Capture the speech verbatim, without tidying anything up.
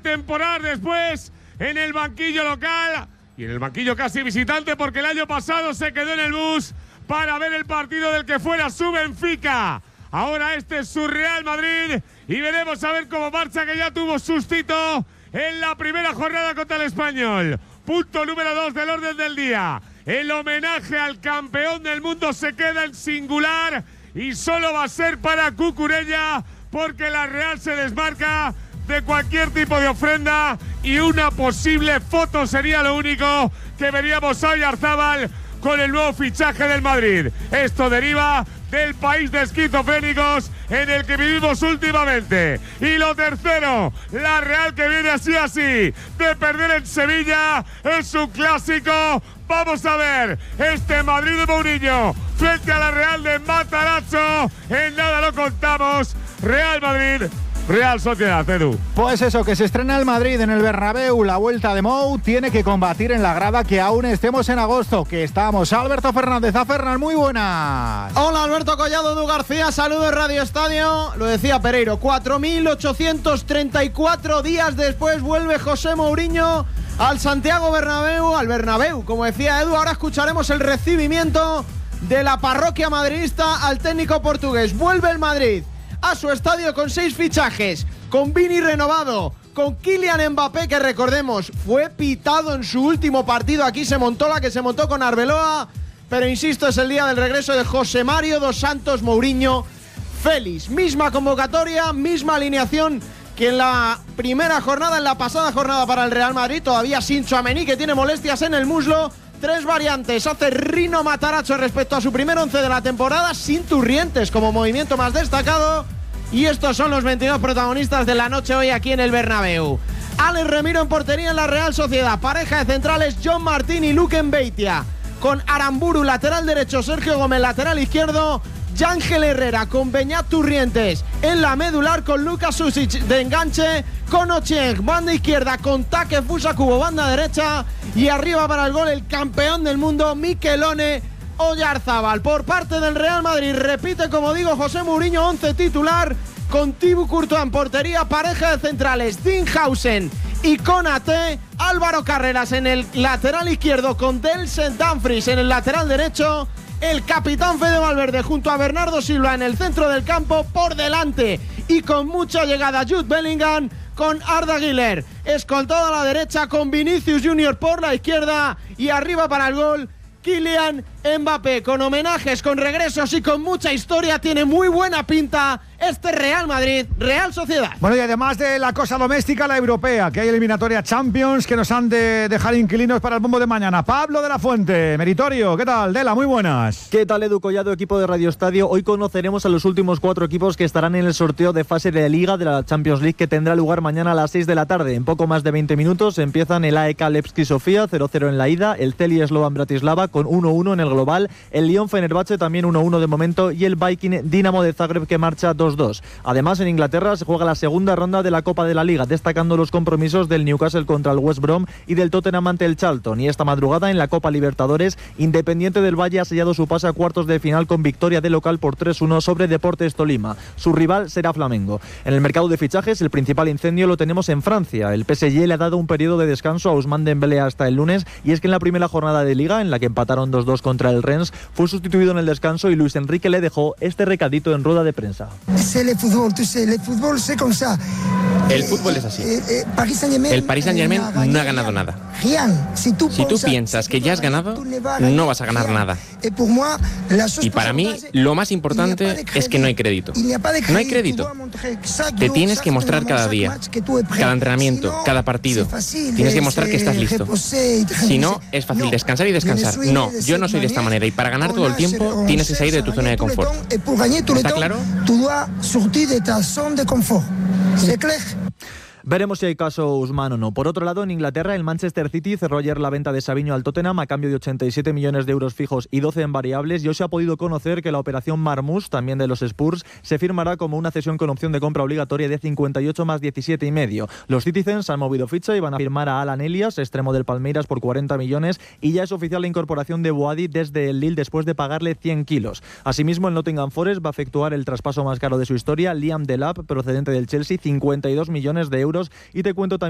temporadas después en el banquillo local y en el banquillo casi visitante, porque el año pasado se quedó en el bus para ver el partido del que fuera su Benfica. Ahora este es su Real Madrid y veremos a ver cómo marcha, que ya tuvo sustito en la primera jornada contra el Español. Punto número dos del orden del día. El homenaje al campeón del mundo se queda en singular y solo va a ser para Cucurella, porque la Real se desmarca de cualquier tipo de ofrenda y una posible foto sería lo único que veríamos hoy, Arzábal, con el nuevo fichaje del Madrid. Esto deriva del país de esquizofrénicos en el que vivimos últimamente. Y lo tercero, la Real, que viene así así de perder en Sevilla, es un clásico. Vamos a ver este Madrid de Mourinho frente a la Real de Matarazzo. En nada lo contamos. Real Madrid, Real Sociedad, Edu. Pues eso, que se estrena el Madrid en el Bernabéu, la vuelta de Mou, tiene que combatir en la grada que aún estemos en agosto, que estamos. Alberto Fernández, a Fernández, muy buenas. Hola Alberto Collado, Edu García, saludos Radio Estadio. Lo decía Pereiro, cuatro mil ochocientos treinta y cuatro días después vuelve José Mourinho al Santiago Bernabéu, al Bernabéu, como decía Edu. Ahora escucharemos el recibimiento de la parroquia madridista al técnico portugués. Vuelve el Madrid a su estadio con seis fichajes, con Vini renovado, con Kylian Mbappé, que recordemos fue pitado en su último partido. Aquí se montó la que se montó con Arbeloa, pero insisto, es el día del regreso de José Mario dos Santos Mourinho. Feliz, misma convocatoria, misma alineación que en la primera jornada, en la pasada jornada para el Real Madrid. Todavía sin Tchouaméni, que tiene molestias en el muslo. Tres variantes hace Rino Matarazzo respecto a su primer once de la temporada, sin Turrientes como movimiento más destacado. Y estos son los veintidós protagonistas de la noche hoy aquí en el Bernabéu. Alex Remiro en portería en la Real Sociedad. Pareja de centrales John Martín y Luke Mbeitia. Con Aramburu lateral derecho, Sergio Gómez lateral izquierdo, Yángel Herrera con Beñat Turrientes en la medular, con Lucas Susic de enganche, con Ochieng banda izquierda, con Take Fusakubo banda derecha, y arriba para el gol el campeón del mundo Mikelone Oyarzabal. Por parte del Real Madrid repite, como digo, José Mourinho once titular, con Thibaut Courtois en portería, pareja de centrales Dinhausen y Konaté, Álvaro Carreras en el lateral izquierdo, con Delsen Dumfries en el lateral derecho, el capitán Fede Valverde junto a Bernardo Silva en el centro del campo. Por delante y con mucha llegada Jude Bellingham, con Arda Güler escoltado a la derecha, con Vinicius Junior por la izquierda, y arriba para el gol Kylian Mbappé. Con homenajes, con regresos y con mucha historia, tiene muy buena pinta este Real Madrid, Real Sociedad. Bueno, y además de la cosa doméstica, la europea, que hay eliminatoria Champions que nos han de dejar inquilinos para el bombo de mañana. Pablo de la Fuente, Meritorio, ¿qué tal? Dela, muy buenas. ¿Qué tal, Edu Collado, equipo de Radio Estadio? Hoy conoceremos a los últimos cuatro equipos que estarán en el sorteo de fase de Liga de la Champions League, que tendrá lugar mañana a las seis de la tarde. En poco más de veinte minutos empiezan el A E K Levski Sofía, cero cero en la ida, el Celia Slovan Bratislava con uno uno en el global, el Lyon Fenerbahce también uno uno de momento, y el Viking Dinamo de Zagreb, que marcha dos dos. Además, en Inglaterra se juega la segunda ronda de la Copa de la Liga, destacando los compromisos del Newcastle contra el West Brom y del Tottenham ante el Charlton. Y esta madrugada en la Copa Libertadores, Independiente del Valle ha sellado su pase a cuartos de final con victoria de local por tres uno sobre Deportes Tolima. Su rival será Flamengo. En el mercado de fichajes, el principal incendio lo tenemos en Francia. El P S G le ha dado un periodo de descanso a Ousmane Dembélé hasta el lunes, y es que en la primera jornada de Liga, en la que empataron dos dos contra el Rennes, fue sustituido en el descanso, y Luis Enrique le dejó este recadito en rueda de prensa. Fútbol, tú sé, el fútbol c'est comme ça. El fútbol es así. El Paris Saint-Germain no ha ganado nada. Si tú piensas que ya has ganado, no vas a ganar nada. Y para mí, lo más importante es que no hay crédito. No hay crédito. Te tienes que mostrar cada día, cada entrenamiento, cada partido. Tienes que mostrar que estás listo. Si no, es fácil descansar y descansar. No, yo no soy de esta manera, y para ganar todo el tiempo tienes que salir de tu zona de confort. ¿Está claro? De ta zona de confort. ¿C'est clair? Veremos si hay caso Ousmane o no. Por otro lado, en Inglaterra, el Manchester City cerró ayer la venta de Savinho al Tottenham a cambio de ochenta y siete millones de euros fijos y doce en variables, y hoy se ha podido conocer que la operación Marmoush, también de los Spurs, se firmará como una cesión con opción de compra obligatoria de cincuenta y ocho más diecisiete y medio. Los Citizens han movido ficha y van a firmar a Alan Elias, extremo del Palmeiras, por cuarenta millones, y ya es oficial la incorporación de Boadi desde el Lille después de pagarle cien kilos. Asimismo, el Nottingham Forest va a efectuar el traspaso más caro de su historia, Liam Delap, procedente del Chelsea, cincuenta y dos millones de euros, y te cuento también